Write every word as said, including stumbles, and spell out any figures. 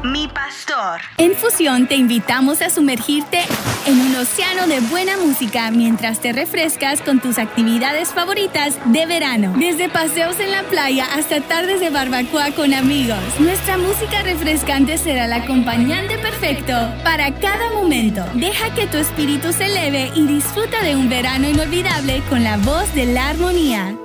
Mi pastor. En Fusión te invitamos a sumergirte en un océano de buena música mientras te refrescas con tus actividades favoritas de verano. Desde paseos en la playa hasta tardes de barbacoa con amigos. Nuestra música refrescante será el acompañante perfecto para cada momento. Deja que tu espíritu se eleve y disfruta de un verano inolvidable con la voz de la armonía.